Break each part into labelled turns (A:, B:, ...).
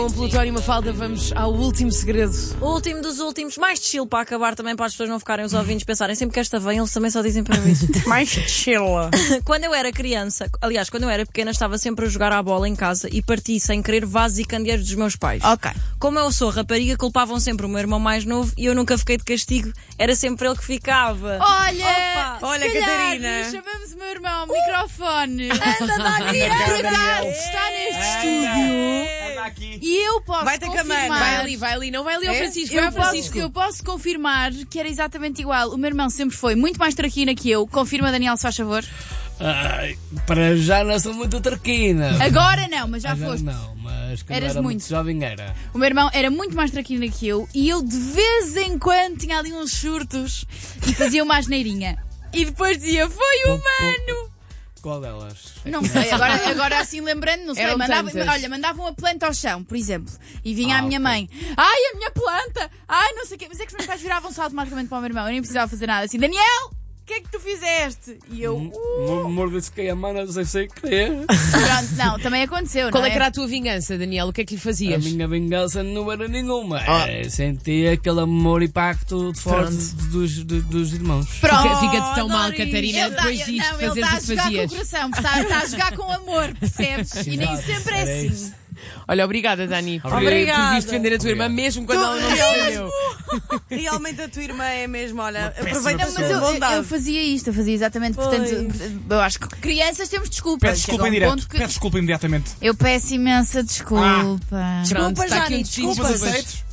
A: Com Plutónio e Mafalda, vamos ao último segredo.
B: O último dos últimos, mais de chill para acabar também, para as pessoas não ficarem os ouvintes pensarem sempre que esta vem, eles também só dizem para isso.
C: Mais chill.
B: Quando eu era criança, aliás, quando eu era pequena, estava sempre a jogar à bola em casa e parti sem querer vasos e candeeiros dos meus pais.
C: Ok.
B: Como eu sou rapariga, culpavam sempre o meu irmão mais novo e eu nunca fiquei de castigo, era sempre ele que ficava.
C: Olha,
D: Olha,
C: se calhar,
D: Catarina.
C: chamamos o meu irmão ao microfone.
B: Anda, Dani!
C: Por acaso está neste estúdio.
D: Anda aqui.
C: E eu posso
D: Vai ter
C: confirmar.
D: câmera.
A: Vai ali, não vai ali ao Francisco, vai
C: Eu
A: ao Francisco.
C: posso confirmar que era exatamente igual. O meu irmão sempre foi muito mais traquina que eu. Confirma, Daniel, se faz favor.
E: Ai, para já não sou muito traquina.
C: Agora não, mas já
E: Agora
C: foste.
E: não, mas quando
C: Eras
E: era
C: muito.
E: muito jovem era.
C: O meu irmão era muito mais traquina que eu e eu de vez em quando tinha ali uns surtos e fazia uma asneirinha. E depois dizia, foi humano!
E: Qual delas?
C: Não sei, agora assim lembrando, não sei.
A: Eram tantas.
C: Mandavam a planta ao chão, por exemplo, e vinha a minha mãe. Ai, a minha planta! Ai, não sei o quê. Mas é que os meus pais viravam-se automaticamente para o meu irmão. Eu nem precisava fazer nada. Assim, Daniel, o que é que tu fizeste? E eu,
E: Mordisquei a mão sem querer.
C: pronto, não, também aconteceu,
A: Qual
C: não
A: é que era a tua vingança, Daniel? O que é que lhe
E: A
A: fazias?
E: minha vingança não era nenhuma. Senti aquele amor e pacto forte dos irmãos.
C: Pronto.
A: Fica-te tão mal, Catarina,
C: Ele
A: depois disto,
C: ele
A: fazeres
C: está a
A: o que
C: jogar com o
A: fazias.
C: coração, está a jogar com amor, percebes? E nem sempre é
E: Era
C: assim.
A: Olha, obrigada, Dani, por
B: Obrigada.
A: viste defender a tua irmã, mesmo quando ela não defendeu.
D: Realmente a tua irmã é mesmo, olha,
E: péssima
D: aproveita a
C: Não,
D: sua
C: mas
D: bondade.
C: eu fazia isto, eu fazia exatamente, portanto, eu acho que crianças temos desculpas.
F: Peço desculpa em
C: Chega a um
F: direto.
C: ponto que
F: Peço desculpa imediatamente.
C: eu peço imensa desculpa.
A: Pronto, está aqui
B: Jani,
A: um destino de
F: Desculpas
A: desculpas.
F: aceites?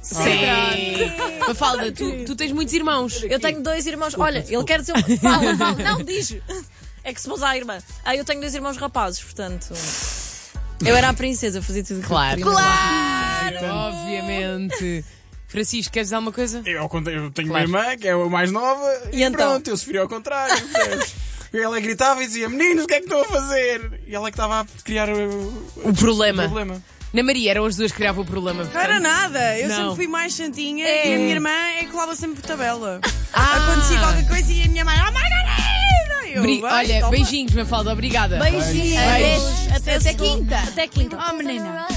A: Sim. Mafalda, tu tens muitos irmãos.
B: Eu tenho 2 irmãos. Olha, ele quer dizer. Fala, não diz. É que se pôs à irmã. Eu tenho 2 irmãos rapazes, portanto. Eu era a princesa, fazia tudo o que
A: Claro.
B: eu queria.
C: Claro!
A: Obviamente. Francisco, queres dizer alguma coisa?
F: Eu tenho
A: Claro.
F: uma irmã, que é a mais nova,
B: E então?
F: pronto, eu sofri ao contrário. percebes? Ela gritava e dizia, meninos, o que é que estão a fazer? E ela que estava a criar
A: O problema. Na Maria eram as duas que criavam o problema.
D: Não era nada, eu
A: Não.
D: sempre fui mais santinha e a minha irmã é que colava sempre por tabela.
A: Ah.
D: Acontecia qualquer coisa e a minha mãe, oh Margarida! Eu, vai,
A: Olha,
D: toma.
A: beijinhos, Mafalda, obrigada.
C: Beijinhos!
B: Beijos.
C: Até quinta!
B: Até quinta.
C: Oh, menina!